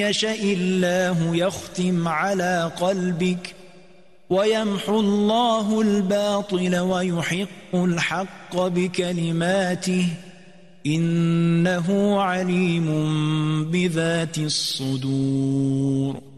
يشاء الله يختم على قلبك ويمحو الله الباطل ويحق الحق بكلماته إنه عليم بذات الصدور